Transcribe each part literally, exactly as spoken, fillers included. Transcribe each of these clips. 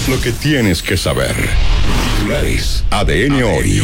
Lo que tienes que saber. Titulares A D N hoy.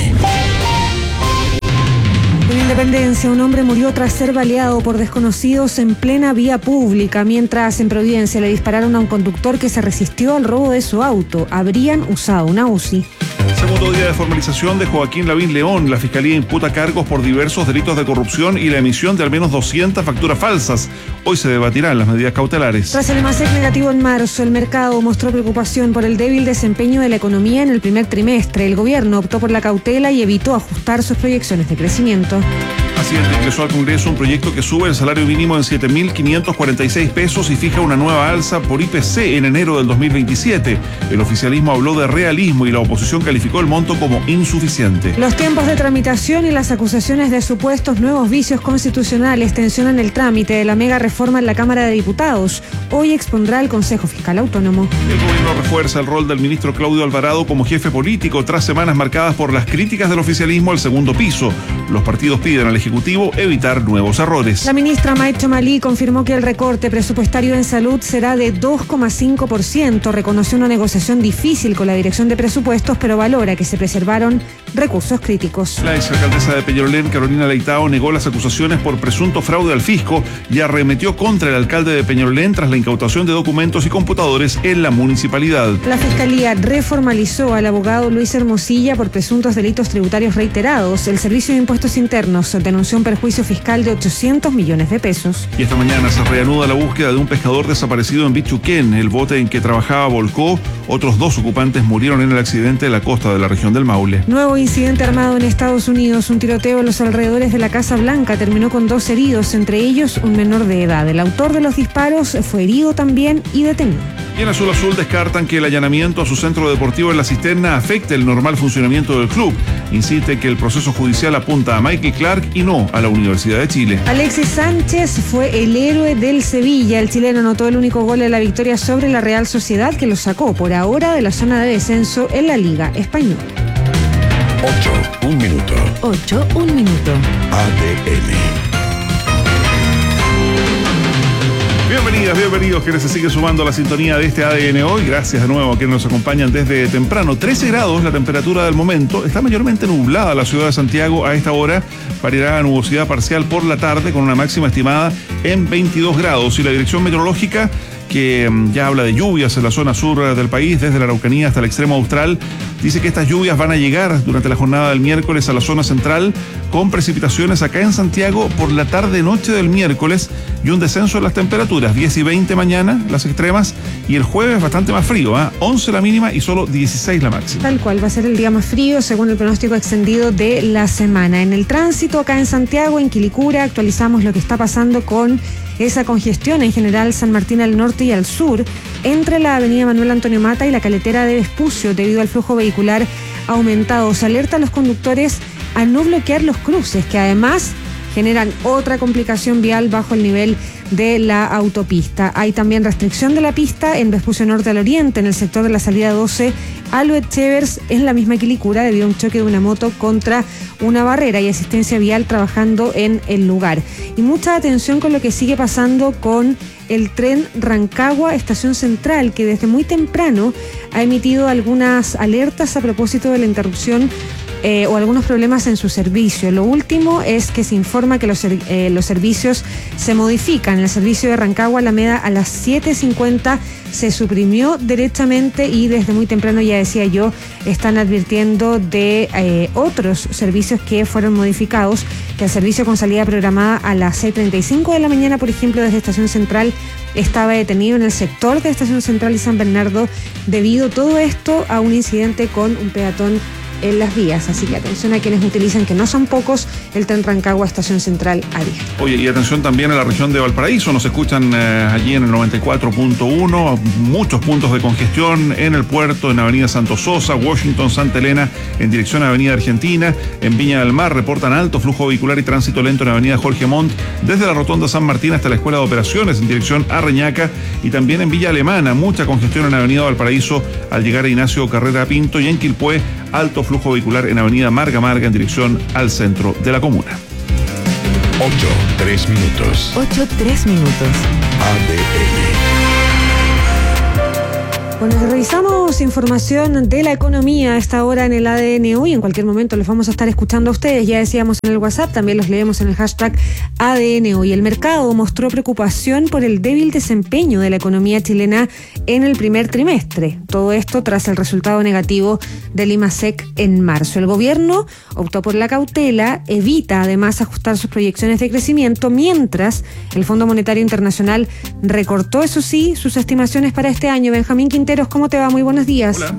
En Independencia, un hombre murió tras ser baleado por desconocidos en plena vía pública, mientras en Providencia le dispararon a un conductor que se resistió al robo de su auto. Habrían usado una UCI. Segundo día de formalización de Joaquín Lavín León. La Fiscalía imputa cargos por diversos delitos de corrupción y la emisión de al menos doscientas facturas falsas. Hoy se debatirán las medidas cautelares. Tras el EMASEC negativo en marzo, el mercado mostró preocupación por el débil desempeño de la economía en el primer trimestre. El gobierno optó por la cautela y evitó ajustar sus proyecciones de crecimiento. Hacienda ingresó al Congreso un proyecto que sube el salario mínimo en siete mil quinientos cuarenta y seis pesos y fija una nueva alza por I P C en enero del dos mil veintisiete. El oficialismo habló de realismo y la oposición calificó el monto como insuficiente. Los tiempos de tramitación y las acusaciones de supuestos nuevos vicios constitucionales tensionan el trámite de la mega reforma en la Cámara de Diputados. Hoy expondrá el Consejo Fiscal Autónomo. El gobierno refuerza el rol del ministro Claudio Alvarado como jefe político tras semanas marcadas por las críticas del oficialismo al segundo piso. Los partidos piden al Ejecutivo evitar nuevos errores. La ministra Maicho Malí confirmó que el recorte presupuestario en salud será de dos coma cinco por ciento. Reconoció una negociación difícil con la Dirección de Presupuestos, pero valora que se preservaron recursos críticos. La exalcaldesa de Peñalolén, Carolina Leitao, negó las acusaciones por presunto fraude al fisco y arremetió contra el alcalde de Peñalolén tras la incautación de documentos y computadores en la municipalidad. La Fiscalía reformalizó al abogado Luis Hermosilla por presuntos delitos tributarios reiterados. El Servicio de Impuestos Internos denunció un perjuicio fiscal de ochocientos millones de pesos. Y esta mañana se reanuda la búsqueda de un pescador desaparecido en Bichuquén. El bote en que trabajaba volcó. Otros dos ocupantes murieron en el accidente de la costa de la región del Maule. Nuevo incidente armado en Estados Unidos. Un tiroteo en los alrededores de la Casa Blanca terminó con dos heridos, entre ellos un menor de edad. El autor de los disparos fue herido también y detenido. Y en Azul Azul descartan que el allanamiento a su centro deportivo en La Cisterna afecte el normal funcionamiento del club. Insiste que el proceso judicial apunta a Michael Clark y no a la Universidad de Chile. Alexis Sánchez fue el héroe del Sevilla. El chileno anotó el único gol de la victoria sobre la Real Sociedad, que lo sacó por ahora de la zona de descenso en la Liga Española. Ocho, un minuto. Ocho, un minuto. A D N. Bienvenidas, bienvenidos quienes se siguen sumando a la sintonía de este A D N hoy. Gracias de nuevo a quienes nos acompañan desde temprano. trece grados la temperatura del momento. Está mayormente nublada la ciudad de Santiago a esta hora. Variará a nubosidad parcial por la tarde con una máxima estimada en veintidós grados. Y la dirección meteorológica, que ya habla de lluvias en la zona sur del país, desde la Araucanía hasta el extremo austral, dice que estas lluvias van a llegar durante la jornada del miércoles a la zona central, con precipitaciones acá en Santiago por la tarde-noche del miércoles y un descenso en las temperaturas, diez y veinte mañana, las extremas, y el jueves bastante más frío, ¿eh? once la mínima y solo dieciséis la máxima. Tal cual, va a ser el día más frío según el pronóstico extendido de la semana. En el tránsito acá en Santiago, en Quilicura, actualizamos lo que está pasando con esa congestión en general San Martín al norte y al sur, entre la avenida Manuel Antonio Mata y la caletera de Vespucio, debido al flujo vehicular aumentado. Se alerta a los conductores a no bloquear los cruces, que además generan otra complicación vial bajo el nivel de la autopista. Hay también restricción de la pista en Vespucio Norte al Oriente, en el sector de la salida doce a Loet Chevers, en la misma Quilicura, debido a un choque de una moto contra una barrera, y asistencia vial trabajando en el lugar. Y mucha atención con lo que sigue pasando con el tren Rancagua Estación Central, que desde muy temprano ha emitido algunas alertas a propósito de la interrupción Eh, o algunos problemas en su servicio. Lo último es que se informa que los, eh, los servicios se modifican. El servicio de Rancagua Alameda a las siete cincuenta se suprimió derechamente, y desde muy temprano, ya decía yo, están advirtiendo de eh, otros servicios que fueron modificados, que el servicio con salida programada a las seis treinta y cinco de la mañana, por ejemplo, desde Estación Central, estaba detenido en el sector de Estación Central y San Bernardo, debido todo esto a un incidente con un peatón en las vías. Así que atención a quienes utilizan, que no son pocos, el tren Rancagua Estación Central a día. Oye, y atención también a la región de Valparaíso. Nos escuchan eh, allí en el noventa y cuatro punto uno. Muchos puntos de congestión en el puerto, en Avenida Santos Sosa, Washington, Santa Elena, en dirección a Avenida Argentina. En Viña del Mar reportan alto flujo vehicular y tránsito lento en Avenida Jorge Montt, desde la Rotonda San Martín hasta la Escuela de Operaciones, en dirección a Reñaca. Y también en Villa Alemana, mucha congestión en Avenida Valparaíso al llegar a Ignacio Carrera Pinto. Y en Quilpué, alto flujo vehicular en Avenida Marga Marga en dirección al centro de la comuna. Ocho, tres minutos. Ocho, tres minutos. A D N. Bueno, revisamos información de la economía a esta hora en el A D N hoy. En cualquier momento los vamos a estar escuchando a ustedes. Ya decíamos en el WhatsApp, también los leemos en el hashtag A D N hoy. El mercado mostró preocupación por el débil desempeño de la economía chilena en el primer trimestre. Todo esto tras el resultado negativo del IMASEC en marzo. El gobierno optó por la cautela, evita además ajustar sus proyecciones de crecimiento, mientras el Fondo Monetario Internacional recortó, eso sí, sus estimaciones para este año. Benjamín Quintero, ¿cómo te va? Muy buenos días. Hola.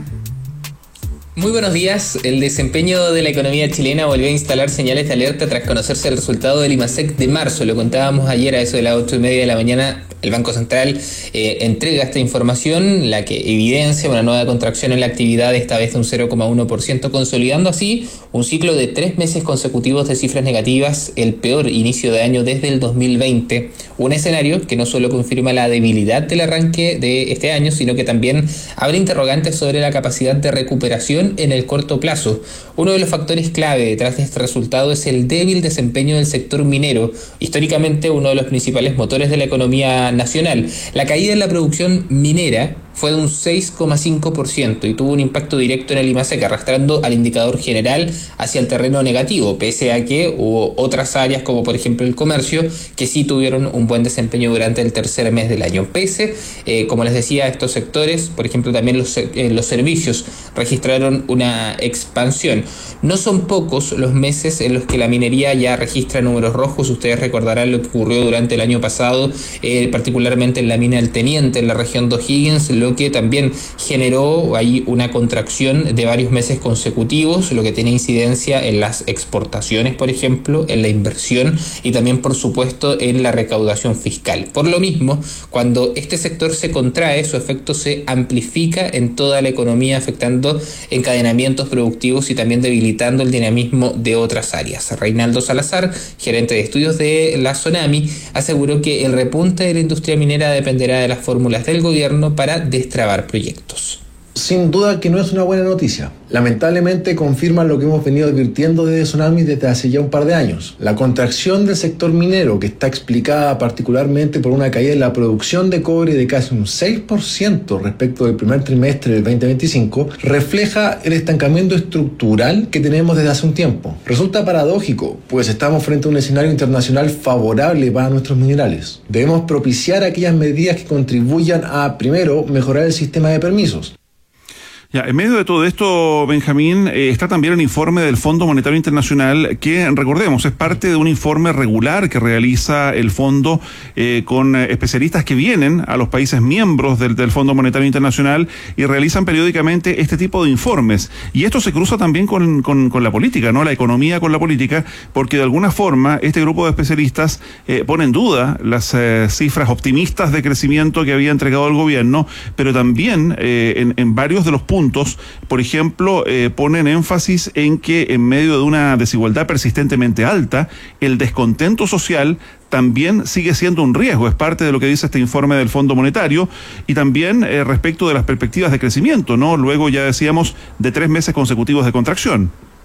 Muy buenos días. El desempeño de la economía chilena volvió a instalar señales de alerta tras conocerse el resultado del IMASEC de marzo. Lo contábamos ayer a eso de las ocho y media de la mañana. El Banco Central eh, entrega esta información, la que evidencia una nueva contracción en la actividad, esta vez de un cero coma uno por ciento, consolidando así un ciclo de tres meses consecutivos de cifras negativas, el peor inicio de año desde el dos mil veinte. Un escenario que no solo confirma la debilidad del arranque de este año, sino que también abre interrogantes sobre la capacidad de recuperación en el corto plazo. Uno de los factores clave detrás de este resultado es el débil desempeño del sector minero, históricamente uno de los principales motores de la economía nacional. La caída en la producción minera fue de un seis coma cinco por ciento y tuvo un impacto directo en el IMASEC, arrastrando al indicador general hacia el terreno negativo, pese a que hubo otras áreas, como por ejemplo el comercio, que sí tuvieron un buen desempeño durante el tercer mes del año. Pese, eh, como les decía, a estos sectores, por ejemplo también los, eh, los servicios registraron una expansión. No son pocos los meses en los que la minería ya registra números rojos. Ustedes recordarán lo que ocurrió durante el año pasado, eh, particularmente en la mina del Teniente, en la región de O'Higgins, lo que también generó ahí una contracción de varios meses consecutivos, lo que tiene incidencia en las exportaciones, por ejemplo, en la inversión y también, por supuesto, en la recaudación fiscal. Por lo mismo, cuando este sector se contrae, su efecto se amplifica en toda la economía, afectando encadenamientos productivos y también debilitando el dinamismo de otras áreas. Reinaldo Salazar, gerente de estudios de la Sonami, aseguró que el repunte de la industria minera dependerá de las fórmulas del gobierno para destrabar proyectos. Sin duda que no es una buena noticia. Lamentablemente confirma lo que hemos venido advirtiendo desde Sonami desde hace ya un par de años. La contracción del sector minero, que está explicada particularmente por una caída en la producción de cobre de casi un seis por ciento respecto del primer trimestre del veinte veinticinco, refleja el estancamiento estructural que tenemos desde hace un tiempo. Resulta paradójico, pues estamos frente a un escenario internacional favorable para nuestros minerales. Debemos propiciar aquellas medidas que contribuyan a, primero, mejorar el sistema de permisos. Ya, en medio de todo esto, Benjamín, eh, está también el informe del Fondo Monetario Internacional, que, recordemos, es parte de un informe regular que realiza el fondo eh, con especialistas que vienen a los países miembros del, del Fondo Monetario Internacional y realizan periódicamente este tipo de informes. Y esto se cruza también con, con, con la política, ¿no? La economía con la política, porque de alguna forma este grupo de especialistas eh, pone en duda las eh, cifras optimistas de crecimiento que había entregado el gobierno, pero también eh, en, en varios de los puntos Puntos, por ejemplo, eh, ponen énfasis en que en medio de una desigualdad persistentemente alta, el descontento social también sigue siendo un riesgo, es parte de lo que dice este informe del Fondo Monetario, y también eh, respecto de las perspectivas de crecimiento, ¿no? Luego ya decíamos de tres meses consecutivos de contracción.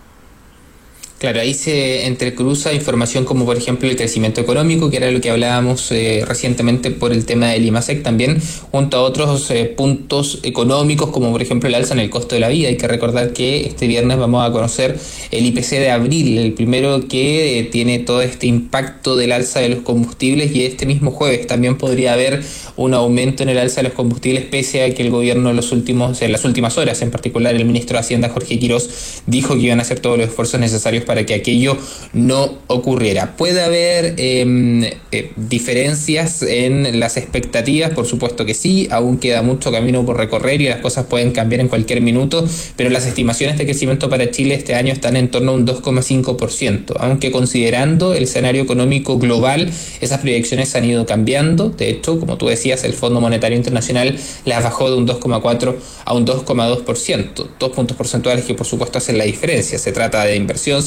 Claro, ahí se entrecruza información como por ejemplo el crecimiento económico, que era lo que hablábamos eh, recientemente por el tema del IMASEC, también junto a otros eh, puntos económicos como por ejemplo el alza en el costo de la vida. Hay que recordar que este viernes vamos a conocer el I P C de abril, el primero que eh, tiene todo este impacto del alza de los combustibles, y este mismo jueves también podría haber un aumento en el alza de los combustibles, pese a que el gobierno en los últimos, en las últimas horas, en particular el ministro de Hacienda Jorge Quirós, dijo que iban a hacer todos los esfuerzos necesarios para que aquello no ocurriera. Puede haber eh, eh, diferencias en las expectativas, por supuesto que sí, aún queda mucho camino por recorrer y las cosas pueden cambiar en cualquier minuto, pero las estimaciones de crecimiento para Chile este año están en torno a un dos coma cinco por ciento, aunque considerando el escenario económico global, esas proyecciones han ido cambiando. De hecho, como tú decías, el Fondo Monetario Internacional las bajó de un dos coma cuatro a un dos coma dos por ciento, dos puntos porcentuales que por supuesto hacen la diferencia. Se trata de inversión, se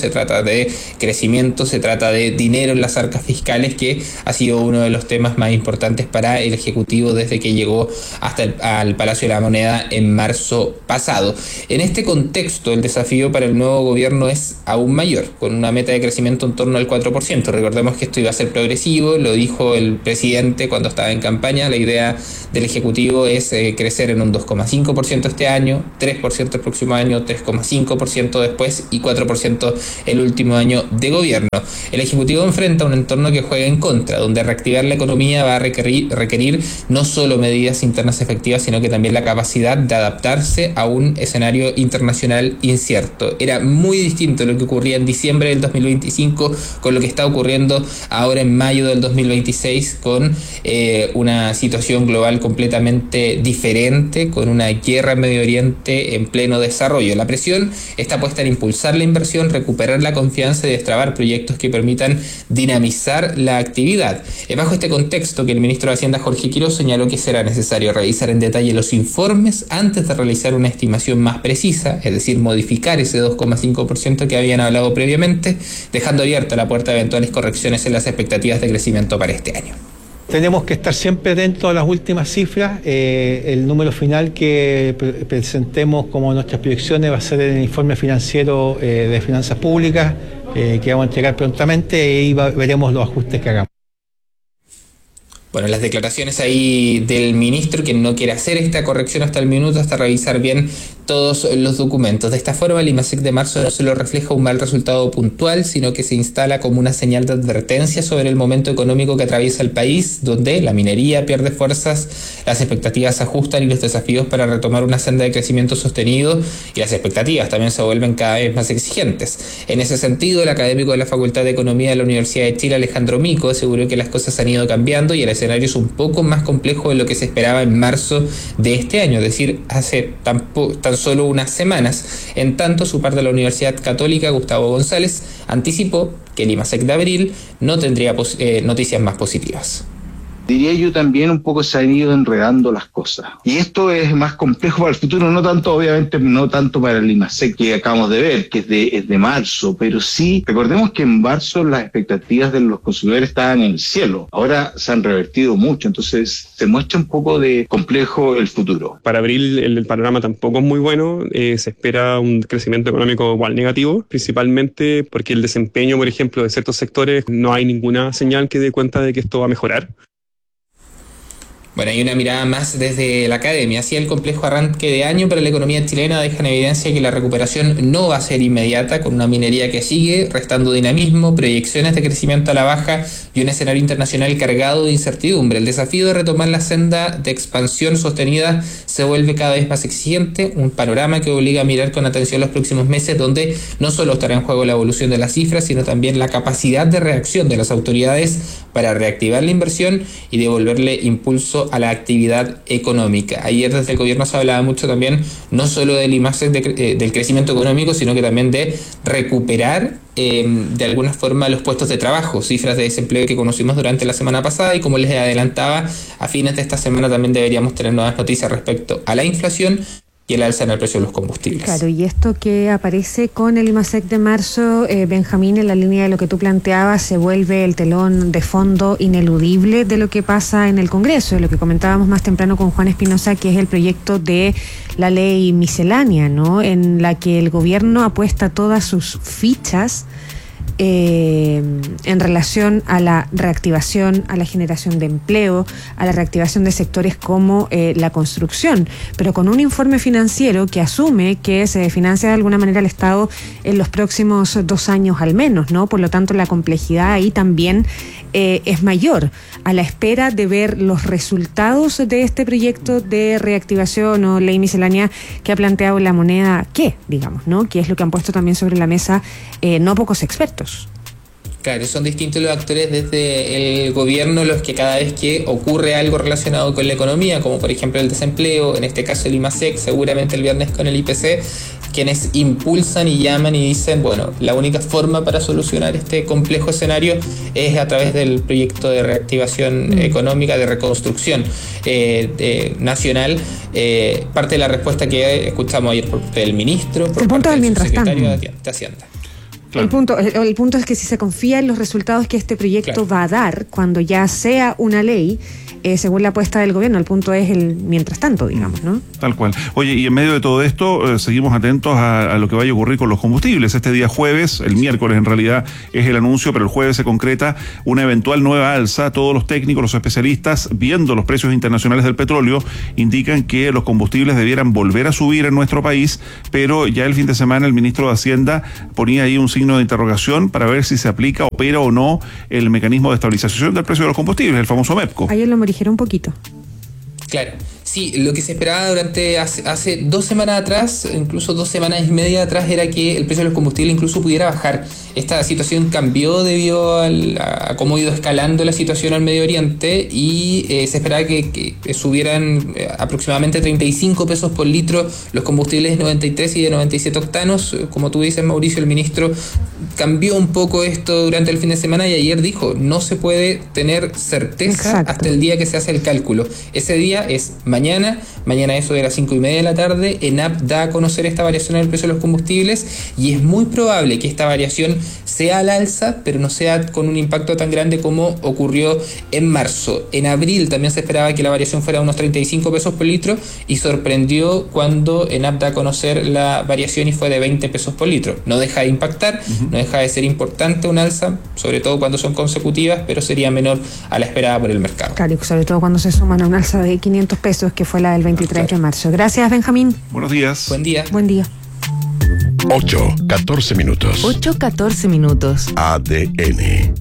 se trata de crecimiento, se trata de dinero en las arcas fiscales, que ha sido uno de los temas más importantes para el Ejecutivo desde que llegó hasta el al Palacio de la Moneda en marzo pasado. En este contexto, el desafío para el nuevo gobierno es aún mayor, con una meta de crecimiento en torno al cuatro por ciento. Recordemos que esto iba a ser progresivo, lo dijo el presidente cuando estaba en campaña. La idea del Ejecutivo es eh, crecer en un dos coma cinco por ciento este año, tres por ciento el próximo año, tres coma cinco por ciento después y cuatro por ciento el último año de gobierno. El Ejecutivo enfrenta un entorno que juega en contra, donde reactivar la economía va a requerir, requerir no solo medidas internas efectivas, sino que también la capacidad de adaptarse a un escenario internacional incierto. Era muy distinto lo que ocurría en diciembre del dos mil veinticinco con lo que está ocurriendo ahora en mayo del dos mil veintiséis, con eh, una situación global completamente diferente, con una guerra en Medio Oriente en pleno desarrollo. La presión está puesta en impulsar la inversión, recuperar la confianza y destrabar proyectos que permitan dinamizar la actividad. Es bajo este contexto que el ministro de Hacienda, Jorge Quiroz, señaló que será necesario revisar en detalle los informes antes de realizar una estimación más precisa, es decir, modificar ese dos coma cinco por ciento que habían hablado previamente, dejando abierta la puerta a eventuales correcciones en las expectativas de crecimiento para este año. Tenemos que estar siempre atentos a las últimas cifras. Eh, el número final que pre presentemos como nuestras proyecciones va a ser el informe financiero eh, de finanzas públicas eh, que vamos a entregar prontamente, y va, veremos los ajustes que hagamos. Bueno, las declaraciones ahí del ministro, que no quiere hacer esta corrección hasta el minuto, hasta revisar bien todos los documentos. De esta forma, el IMASEC de marzo no solo refleja un mal resultado puntual, sino que se instala como una señal de advertencia sobre el momento económico que atraviesa el país, donde la minería pierde fuerzas, las expectativas se ajustan y los desafíos para retomar una senda de crecimiento sostenido y las expectativas también se vuelven cada vez más exigentes. En ese sentido, el académico de la Facultad de Economía de la Universidad de Chile, Alejandro Mico, aseguró que las cosas han ido cambiando y el escenario es un poco más complejo de lo que se esperaba en marzo de este año, es decir, hace tan, tan solo unas semanas. En tanto, su par de la Universidad Católica, Gustavo González, anticipó que el IMASEC de abril no tendría eh, noticias más positivas. Diría yo también un poco se han ido enredando las cosas. Y esto es más complejo para el futuro, no tanto, obviamente, no tanto para el IMASEC que acabamos de ver, que es de, es de marzo, pero sí, recordemos que en marzo las expectativas de los consumidores estaban en el cielo. Ahora se han revertido mucho, entonces se muestra un poco de complejo el futuro. Para abril el, el panorama tampoco es muy bueno, eh, se espera un crecimiento económico igual negativo, principalmente porque el desempeño, por ejemplo, de ciertos sectores, no hay ninguna señal que dé cuenta de que esto va a mejorar. Bueno, hay una mirada más desde la academia. Así, el complejo arranque de año para la economía chilena deja en evidencia que la recuperación no va a ser inmediata, con una minería que sigue restando dinamismo, proyecciones de crecimiento a la baja y un escenario internacional cargado de incertidumbre. El desafío de retomar la senda de expansión sostenida se vuelve cada vez más exigente, un panorama que obliga a mirar con atención los próximos meses, donde no solo estará en juego la evolución de las cifras, sino también la capacidad de reacción de las autoridades para reactivar la inversión y devolverle impulso a la actividad económica. Ayer desde el gobierno se hablaba mucho también, no solo del IMASEC, de, eh, del crecimiento económico, sino que también de recuperar eh, de alguna forma los puestos de trabajo, cifras de desempleo que conocimos durante la semana pasada, y como les adelantaba, a fines de esta semana también deberíamos tener nuevas noticias respecto a la inflación y el alza en el precio de los combustibles. Claro, y esto que aparece con el IMASEC de marzo, eh, Benjamín, en la línea de lo que tú planteabas, se vuelve el telón de fondo ineludible de lo que pasa en el Congreso, de lo que comentábamos más temprano con Juan Espinosa, que es el proyecto de la ley miscelánea, ¿no? En la que el gobierno apuesta todas sus fichas Eh, en relación a la reactivación, a la generación de empleo, a la reactivación de sectores como eh, la construcción, pero con un informe financiero que asume que se financia de alguna manera el Estado en los próximos dos años al menos, ¿no? Por lo tanto, la complejidad ahí también eh, es mayor, a la espera de ver los resultados de este proyecto de reactivación o ley miscelánea que ha planteado la moneda, ¿qué? Digamos, ¿no? Que es lo que han puesto también sobre la mesa eh, no pocos expertos. Claro, son distintos los actores desde el gobierno los que cada vez que ocurre algo relacionado con la economía, como por ejemplo el desempleo, en este caso el IMASEC, seguramente el viernes con el I P C, quienes impulsan y llaman y dicen, bueno, la única forma para solucionar este complejo escenario es a través del proyecto de reactivación mm. económica, de reconstrucción eh, de, nacional. Eh, parte de la respuesta que escuchamos ayer por parte del ministro, por parte del subsecretario de Hacienda. Claro. El punto, el, el punto es que si se confía en los resultados que este proyecto claro. va a dar cuando ya sea una ley, eh, según la apuesta del gobierno, el punto es el mientras tanto, digamos, ¿no? Tal cual. Oye, y en medio de todo esto, eh, seguimos atentos a, a lo que vaya a ocurrir con los combustibles. Este día jueves, el miércoles en realidad es el anuncio, pero el jueves se concreta una eventual nueva alza. Todos los técnicos, los especialistas, viendo los precios internacionales del petróleo, indican que los combustibles debieran volver a subir en nuestro país, pero ya el fin de semana el ministro de Hacienda ponía ahí un signo de interrogación para ver si se aplica, opera o no el mecanismo de estabilización del precio de los combustibles, el famoso MEPCO. Ayer lo morigeró un poquito. Claro. Sí, lo que se esperaba durante hace, hace dos semanas atrás, incluso dos semanas y media atrás, era que el precio de los combustibles incluso pudiera bajar. Esta situación cambió debido al, a cómo ha ido escalando la situación al Medio Oriente y eh, se esperaba que, que subieran eh, aproximadamente treinta y cinco pesos por litro los combustibles de noventa y tres y de noventa y siete octanos. Como tú dices, Mauricio, el ministro cambió un poco esto durante el fin de semana y ayer dijo, no se puede tener certeza Exacto. hasta el día que se hace el cálculo. Ese día es mañana, mañana eso de las cinco y media de la tarde, ENAP da a conocer esta variación en el precio de los combustibles y es muy probable que esta variación sea al alza, pero no sea con un impacto tan grande como ocurrió en marzo. En abril también se esperaba que la variación fuera unos treinta y cinco pesos por litro y sorprendió cuando ENAP da a conocer la variación y fue de veinte pesos por litro. No deja de impactar, uh-huh. no deja de ser importante un alza, sobre todo cuando son consecutivas, pero sería menor a la esperada por el mercado. Claro, sobre todo cuando se suman a un alza de quinientos pesos que fue la del veintitrés claro. de marzo. Gracias, Benjamín. Buenos días. Buen día. Buen día. ocho, catorce minutos. ocho, catorce minutos. A D N.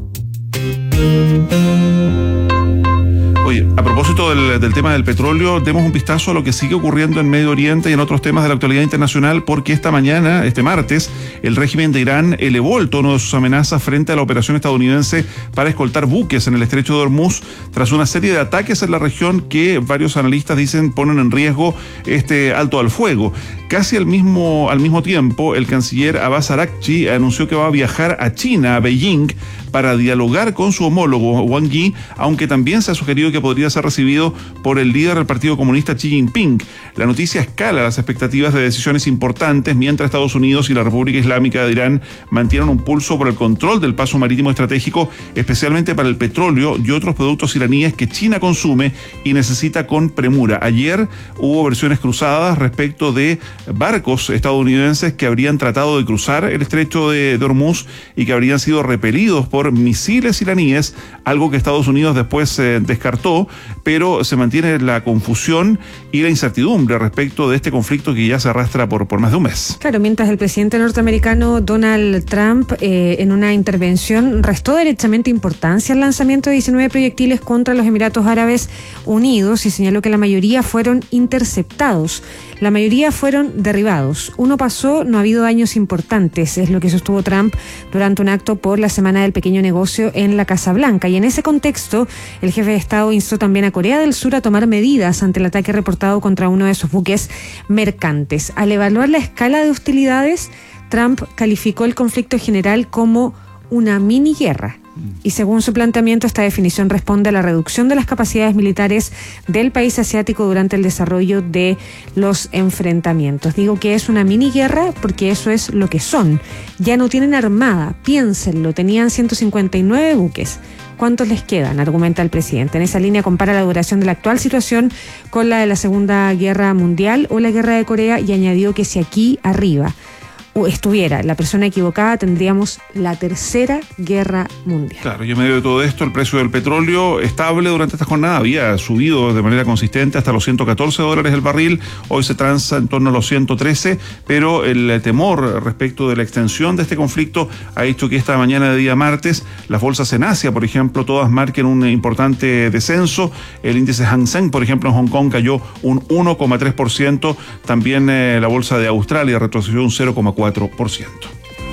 Oye, a propósito del, del tema del petróleo, demos un vistazo a lo que sigue ocurriendo en Medio Oriente y en otros temas de la actualidad internacional, porque esta mañana, este martes, el régimen de Irán elevó el tono de sus amenazas frente a la operación estadounidense para escoltar buques en el estrecho de Hormuz, tras una serie de ataques en la región que varios analistas dicen ponen en riesgo este alto al fuego. Casi al mismo, al mismo tiempo, el canciller Abbas Araghchi anunció que va a viajar a China, a Beijing, para dialogar con su homólogo Wang Yi, aunque también se ha sugerido que podría ser recibido por el líder del Partido Comunista Xi Jinping. La noticia escala las expectativas de decisiones importantes mientras Estados Unidos y la República Islámica de Irán mantienen un pulso por el control del paso marítimo estratégico, especialmente para el petróleo y otros productos iraníes que China consume y necesita con premura. Ayer hubo versiones cruzadas respecto de barcos estadounidenses que habrían tratado de cruzar el estrecho de, de Hormuz y que habrían sido repelidos por misiles iraníes, algo que Estados Unidos después eh, descartó, pero se mantiene la confusión y la incertidumbre respecto de este conflicto que ya se arrastra por, por más de un mes. Claro, mientras el presidente norteamericano Donald Trump eh, en una intervención restó derechamente importancia al lanzamiento de diecinueve proyectiles contra los Emiratos Árabes Unidos y señaló que la mayoría fueron interceptados. La mayoría fueron derribados. Uno pasó, no ha habido daños importantes, es lo que sostuvo Trump durante un acto por la Semana del Pequeño Negocio en la Casa Blanca. Y en ese contexto, el jefe de Estado instó también a Corea del Sur a tomar medidas ante el ataque reportado contra uno de sus buques mercantes. Al evaluar la escala de hostilidades, Trump calificó el conflicto general como una mini guerra. Y según su planteamiento, esta definición responde a la reducción de las capacidades militares del país asiático durante el desarrollo de los enfrentamientos. Digo que es una mini guerra porque eso es lo que son. Ya no tienen armada, piénsenlo, tenían ciento cincuenta y nueve buques. ¿Cuántos les quedan?, argumenta el presidente. En esa línea compara la duración de la actual situación con la de la Segunda Guerra Mundial o la Guerra de Corea y añadió que si aquí arriba estuviera la persona equivocada, tendríamos la tercera guerra mundial. Claro, y en medio de todo esto, el precio del petróleo estable durante esta jornada había subido de manera consistente hasta los ciento catorce dólares el barril, hoy se transa en torno a los ciento trece, pero el temor respecto de la extensión de este conflicto ha hecho que esta mañana de día martes, las bolsas en Asia, por ejemplo, todas marquen un importante descenso. El índice Hang Seng, por ejemplo, en Hong Kong cayó un uno coma tres por ciento, también eh, la bolsa de Australia retrocedió un cero coma cuatro por ciento.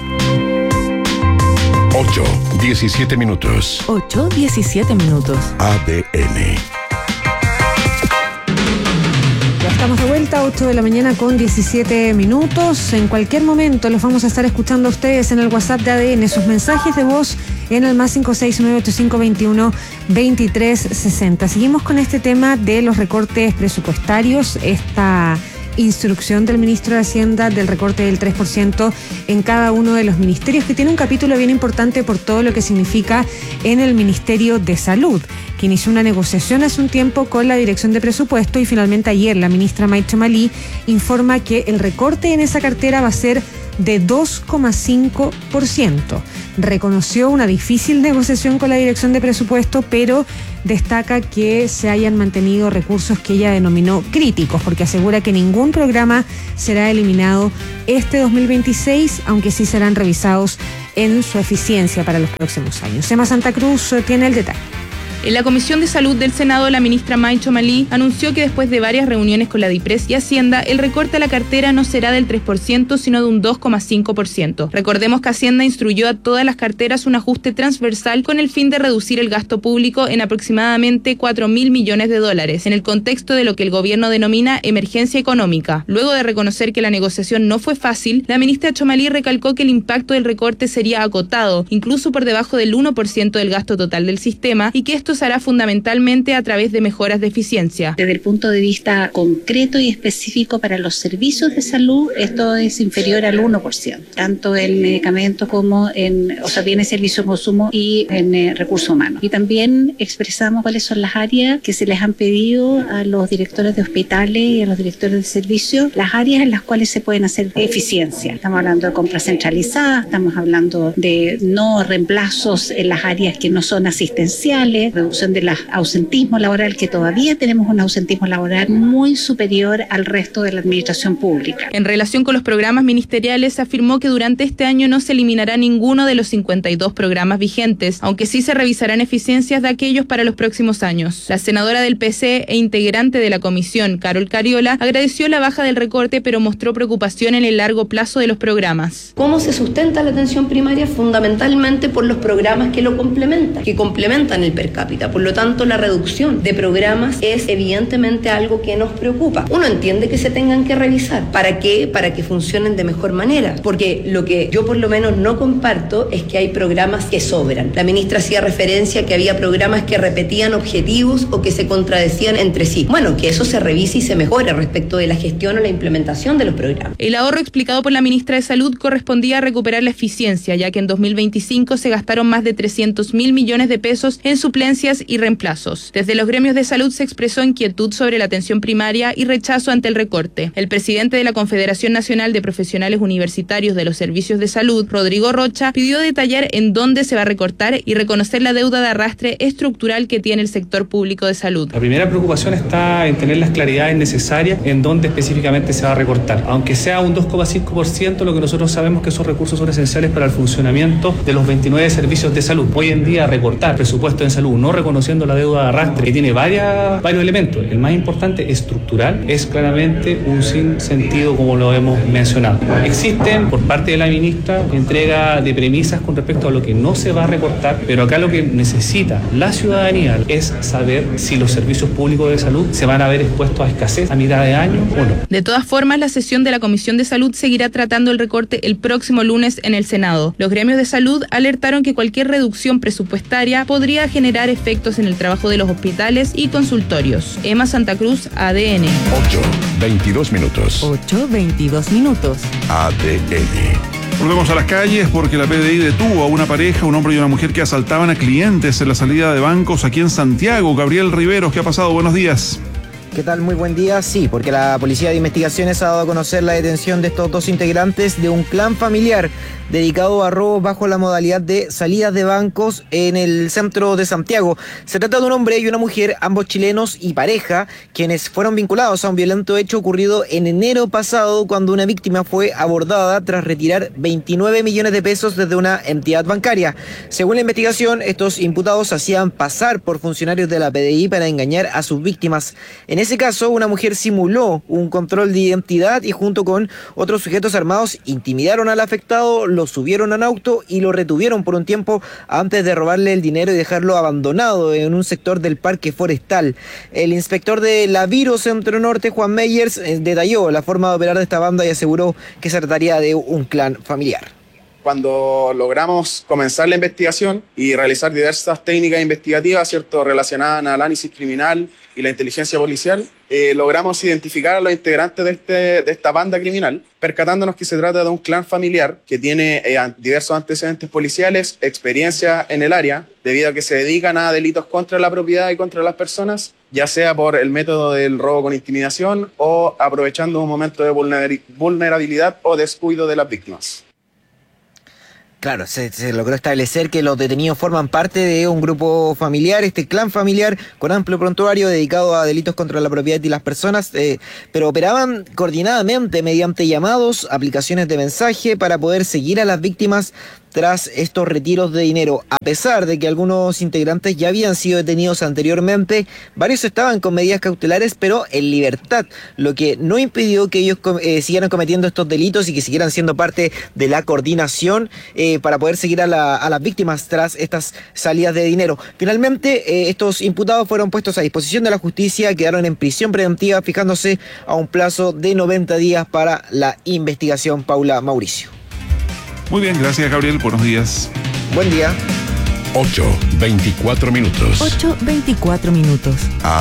ocho, diecisiete minutos. ocho, diecisiete minutos. A D N. Ya estamos de vuelta, ocho de la mañana con diecisiete minutos. En cualquier momento los vamos a estar escuchando a ustedes en el WhatsApp de A D N, sus mensajes de voz en el más cinco seis nueve ocho cinco dos uno veintitrés sesenta. Seguimos con este tema de los recortes presupuestarios, esta instrucción del ministro de Hacienda del recorte del tres por ciento en cada uno de los ministerios, que tiene un capítulo bien importante por todo lo que significa en el Ministerio de Salud, que inició una negociación hace un tiempo con la Dirección de Presupuesto y finalmente ayer la ministra May Chomali informa que el recorte en esa cartera va a ser de dos coma cinco por ciento. Reconoció una difícil negociación con la Dirección de Presupuesto, pero destaca que se hayan mantenido recursos que ella denominó críticos, porque asegura que ningún programa será eliminado este dos mil veintiséis, aunque sí serán revisados en su eficiencia para los próximos años. Emma Santa Cruz tiene el detalle. En la Comisión de Salud del Senado, la ministra May Chomali anunció que después de varias reuniones con la DIPRES y Hacienda, el recorte a la cartera no será del tres por ciento, sino de un dos coma cinco por ciento. Recordemos que Hacienda instruyó a todas las carteras un ajuste transversal con el fin de reducir el gasto público en aproximadamente cuatro mil millones de dólares, en el contexto de lo que el gobierno denomina emergencia económica. Luego de reconocer que la negociación no fue fácil, la ministra Chomali recalcó que el impacto del recorte sería acotado, incluso por debajo del uno por ciento del gasto total del sistema, y que esto se hará fundamentalmente a través de mejoras de eficiencia. Desde el punto de vista concreto y específico para los servicios de salud, esto es inferior al uno por ciento, tanto en medicamentos como en, o sea, bienes, servicios, consumo y en eh, recursos humanos. Y también expresamos cuáles son las áreas que se les han pedido a los directores de hospitales y a los directores de servicios, las áreas en las cuales se pueden hacer eficiencia. Estamos hablando de compras centralizadas, estamos hablando de no reemplazos en las áreas que no son asistenciales, reducción del ausentismo laboral, que todavía tenemos un ausentismo laboral muy superior al resto de la administración pública. En relación con los programas ministeriales, afirmó que durante este año no se eliminará ninguno de los cincuenta y dos programas vigentes, aunque sí se revisarán eficiencias de aquellos para los próximos años. La senadora del P C e integrante de la comisión, Carol Cariola, agradeció la baja del recorte, pero mostró preocupación en el largo plazo de los programas. ¿Cómo se sustenta la atención primaria? Fundamentalmente por los programas que lo complementan, que complementan el per cápita. Por lo tanto, la reducción de programas es evidentemente algo que nos preocupa. Uno entiende que se tengan que revisar. ¿Para qué? Para que funcionen de mejor manera. Porque lo que yo por lo menos no comparto es que hay programas que sobran. La ministra hacía referencia a que había programas que repetían objetivos o que se contradecían entre sí. Bueno, que eso se revise y se mejore respecto de la gestión o la implementación de los programas. El ahorro explicado por la ministra de Salud correspondía a recuperar la eficiencia, ya que en dos mil veinticinco se gastaron más de trescientos mil millones de pesos en suplencias y reemplazos. Desde los gremios de salud se expresó inquietud sobre la atención primaria y rechazo ante el recorte. El presidente de la Confederación Nacional de Profesionales Universitarios de los Servicios de Salud, Rodrigo Rocha, pidió detallar en dónde se va a recortar y reconocer la deuda de arrastre estructural que tiene el sector público de salud. La primera preocupación está en tener las claridades necesarias en dónde específicamente se va a recortar. Aunque sea un dos coma cinco por ciento, lo que nosotros sabemos que esos recursos son esenciales para el funcionamiento de los veintinueve servicios de salud. Hoy en día recortar presupuesto en salud, no reconociendo la deuda de arrastre, que tiene varias, varios elementos. El más importante, estructural, es claramente un sinsentido, como lo hemos mencionado. Existen, por parte de la ministra, entrega de premisas con respecto a lo que no se va a recortar, pero acá lo que necesita la ciudadanía es saber si los servicios públicos de salud se van a ver expuestos a escasez a mitad de año o no. De todas formas, la sesión de la Comisión de Salud seguirá tratando el recorte el próximo lunes en el Senado. Los gremios de salud alertaron que cualquier reducción presupuestaria podría generar efectos en el trabajo de los hospitales y consultorios. Emma Santa Cruz, A D N. ocho, veintidós minutos. ocho, veintidós minutos. A D N. Volvemos a las calles porque la P D I detuvo a una pareja, un hombre y una mujer que asaltaban a clientes en la salida de bancos aquí en Santiago. Gabriel Riveros, ¿qué ha pasado? Buenos días. ¿Qué tal? Muy buen día. Sí, porque la Policía de Investigaciones ha dado a conocer la detención de estos dos integrantes de un clan familiar dedicado a robos bajo la modalidad de salidas de bancos en el centro de Santiago. Se trata de un hombre y una mujer, ambos chilenos y pareja, quienes fueron vinculados a un violento hecho ocurrido en enero pasado, cuando una víctima fue abordada tras retirar veintinueve millones de pesos desde una entidad bancaria. Según la investigación, estos imputados hacían pasar por funcionarios de la P D I para engañar a sus víctimas. En ese caso, una mujer simuló un control de identidad y junto con otros sujetos armados intimidaron al afectado, lo subieron a un auto y lo retuvieron por un tiempo antes de robarle el dinero y dejarlo abandonado en un sector del Parque Forestal. El inspector de la Viro Centro Norte, Juan Meyers, detalló la forma de operar de esta banda y aseguró que se trataría de un clan familiar. cuando logramos comenzar la investigación y realizar diversas técnicas investigativas, ¿cierto?, relacionadas al análisis criminal y la inteligencia policial, eh, logramos identificar a los integrantes de, este, de esta banda criminal, percatándonos que se trata de un clan familiar que tiene eh, diversos antecedentes policiales, experiencia en el área, debido a que se dedican a delitos contra la propiedad y contra las personas, ya sea por el método del robo con intimidación o aprovechando un momento de vulnerabilidad o descuido de las víctimas. Claro, se, se logró establecer que los detenidos forman parte de un grupo familiar, este clan familiar con amplio prontuario dedicado a delitos contra la propiedad y las personas, eh, pero operaban coordinadamente mediante llamados, aplicaciones de mensaje para poder seguir a las víctimas tras estos retiros de dinero. A pesar de que algunos integrantes ya habían sido detenidos anteriormente, varios estaban con medidas cautelares, pero en libertad, lo que no impidió que ellos eh, siguieran cometiendo estos delitos y que siguieran siendo parte de la coordinación eh, para poder seguir a, la, a las víctimas tras estas salidas de dinero. Finalmente, eh, estos imputados fueron puestos a disposición de la justicia, quedaron en prisión preventiva, fijándose a un plazo de noventa días para la investigación. Paula, Mauricio. Muy bien, gracias Gabriel, buenos días. Buen día. ocho veinticuatro minutos. ocho veinticuatro minutos.